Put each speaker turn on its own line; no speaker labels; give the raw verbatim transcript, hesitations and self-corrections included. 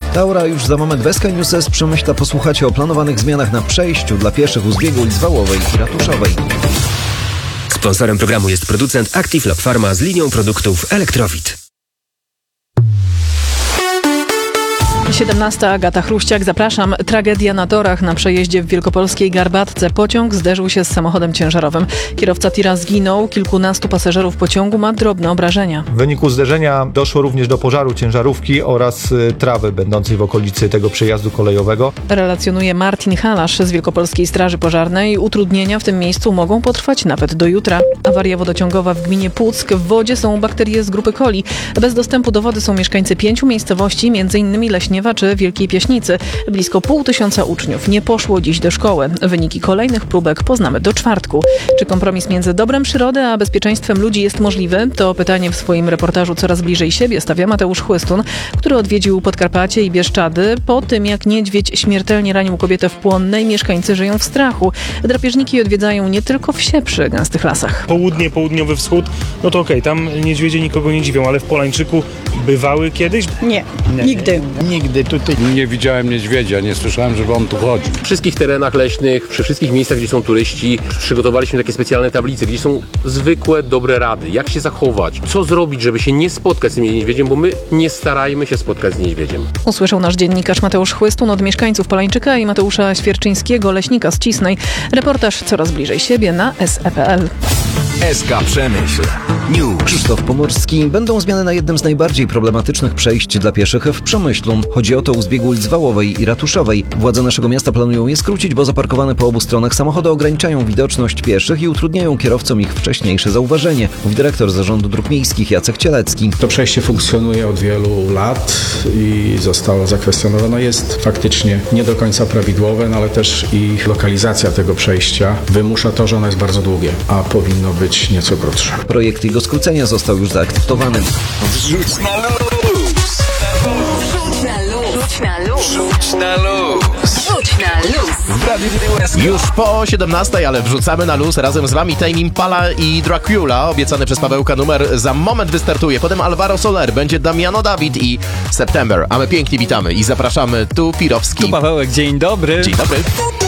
Taura już za moment w Sky News z Przemyśla posłuchacie o planowanych zmianach na przejściu dla pieszych u zbiegu ulic Wałowej i Ratuszowej.
Sponsorem programu jest producent Active Lab Pharma z linią produktów Elektrowid.
siedemnasta. Agata Chruściak, zapraszam. Tragedia na torach. Na przejeździe w wielkopolskiej Garbatce pociąg zderzył się z samochodem ciężarowym. Kierowca tira zginął, kilkunastu pasażerów pociągu ma drobne obrażenia.
W wyniku zderzenia doszło również do pożaru ciężarówki oraz y, trawy będącej w okolicy tego przejazdu kolejowego.
Relacjonuje Martin Halasz z Wielkopolskiej Straży Pożarnej. Utrudnienia w tym miejscu mogą potrwać nawet do jutra. Awaria wodociągowa w gminie Puck. W wodzie są bakterie z grupy coli. Bez dostępu do wody są mieszkańcy pięciu miejscowości, między innymi Leśniewa czy Wielkiej Piaśnicy. Blisko pół tysiąca uczniów nie poszło dziś do szkoły. Wyniki kolejnych próbek poznamy do czwartku. Czy kompromis między dobrem przyrody a bezpieczeństwem ludzi jest możliwy? To pytanie w swoim reportażu Coraz bliżej siebie stawia Mateusz Chłystun, który odwiedził Podkarpacie i Bieszczady. Po tym, jak niedźwiedź śmiertelnie ranił kobietę w Płonnej, mieszkańcy żyją w strachu. Drapieżniki odwiedzają nie tylko wsie przy gęstych lasach.
Południe, południowy wschód, no to okej, okay, tam niedźwiedzie nikogo nie dziwią, ale w Polańczyku bywały kiedyś?
Nie, nie. nigdy.
Nigdy tutaj nie widziałem niedźwiedzia, nie słyszałem, żeby on tu chodził.
W wszystkich terenach leśnych, przy wszystkich miejscach, gdzie są turyści, przygotowaliśmy takie specjalne tablice, gdzie są zwykłe, dobre rady, jak się zachować, co zrobić, żeby się nie spotkać z tym niedźwiedziem, bo my nie starajmy się spotkać z niedźwiedziem.
Usłyszał nasz dziennikarz Mateusz Chłystun od mieszkańców Polańczyka i Mateusza Świerczyńskiego, leśnika z Cisnej. Reportaż Coraz bliżej siebie na S E kropka p l.
S K Przemyśl. News.
Krzysztof Pomorski. Będą zmiany na jednym z najbardziej problematycznych przejść dla pieszych w Przemyślu. Chodzi o to u zbiegu ulic Wałowej i Ratuszowej. Władze naszego miasta planują je skrócić, bo zaparkowane po obu stronach samochody ograniczają widoczność pieszych i utrudniają kierowcom ich wcześniejsze zauważenie, mówi dyrektor Zarządu Dróg Miejskich Jacek Cielecki.
To przejście funkcjonuje od wielu lat i zostało zakwestionowane. Jest faktycznie nie do końca prawidłowe, no ale też i lokalizacja tego przejścia wymusza to, że ono jest bardzo długie, a powinno być nieco krótsze.
Projekt jego skrócenia został już zaakceptowany.
Wrzuć na luz!
Wrzuć na luz! Wrzuć na luz!
Wrzuć na luz!
Wrzuć na luz!
Już po siedemnastej, ale wrzucamy na luz razem z wami Tame Impala i Dracula. Obiecany przez Pawełka numer za moment wystartuje. Potem Alvaro Soler, będzie Damiano David i September. A my pięknie witamy i zapraszamy tu Pirowski.
Tu Pawełek, dzień dobry.
Dzień dobry.